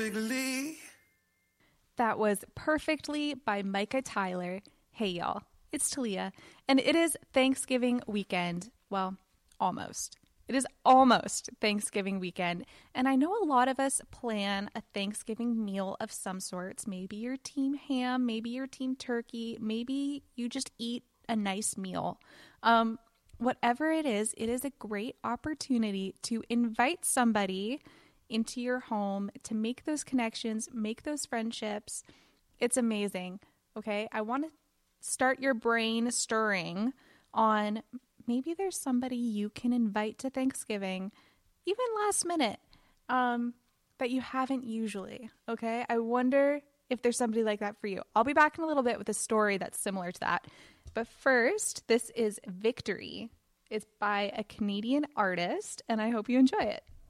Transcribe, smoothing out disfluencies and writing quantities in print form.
That was Perfectly by Micah Tyler. Hey, y'all. It's Talia, and it is Thanksgiving weekend. Well, almost. It is almost Thanksgiving weekend, and I know a lot of us plan a Thanksgiving meal of some sorts. Maybe you're team ham, maybe you're team turkey, maybe you just eat a nice meal. Whatever it is a great opportunity to invite somebody into your home, to make those connections, make those friendships. It's amazing. Okay, I want to start your brain stirring on maybe there's somebody you can invite to Thanksgiving, even last minute, that you haven't usually. Okay, I wonder if there's somebody like that for you. I'll be back in a little bit with a story that's similar to that. But first, this is Victory. It's by a Canadian artist, and I hope you enjoy it.